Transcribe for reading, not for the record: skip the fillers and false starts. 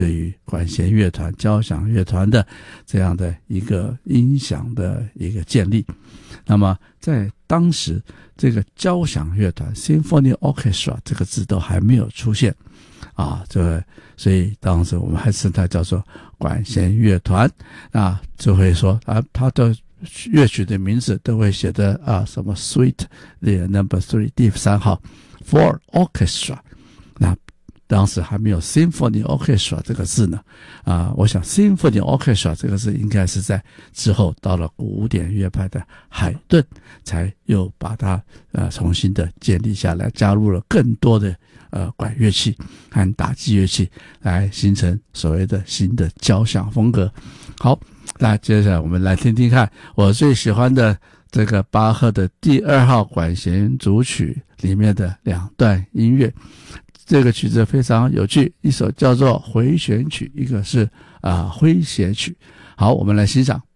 对于管弦乐团、交响乐团的这样的一个音响的一个建立。那么在当时，这个交响乐团 Symphony Orchestra 这个字都还没有出现啊，所以当时我们还称它叫做管弦乐团。那就会说啊，它的乐曲的名字都会写的啊，什么 Suite the Number 3第3号 for Orchestra。那当时还没有 Symphony Orchestra 这个字呢，我想 Symphony Orchestra 这个字应该是在之后到了古典乐派的海顿才又把它重新的建立下来，加入了更多的管乐器和打击乐器，来形成所谓的新的交响风格。好，那接下来我们来听听看我最喜欢的这个巴赫的第2号管弦组曲里面的2段音乐。这个曲子非常有趣，一首叫做回旋曲，一个是诙谐曲。好，我们来欣赏。